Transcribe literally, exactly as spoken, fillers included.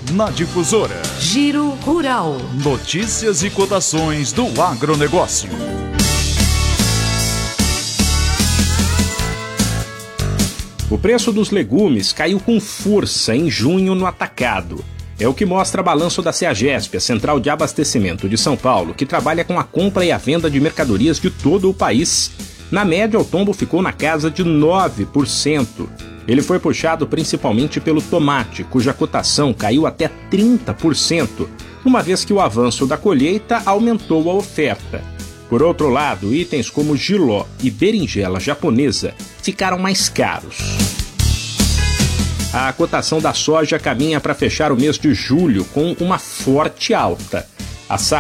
na Difusora. Giro Rural. Notícias e cotações do agronegócio. O preço dos legumes caiu com força em junho no atacado. É o que mostra balanço da CEAGESP, a Central de Abastecimento de São Paulo, que trabalha com a compra e a venda de mercadorias de todo o país. Na média, o tombo ficou na casa de nove por cento. Ele foi puxado principalmente pelo tomate, cuja cotação caiu até trinta por cento, uma vez que o avanço da colheita aumentou a oferta. Por outro lado, itens como jiló e berinjela japonesa ficaram mais caros. A cotação da soja caminha para fechar o mês de julho com uma forte alta. A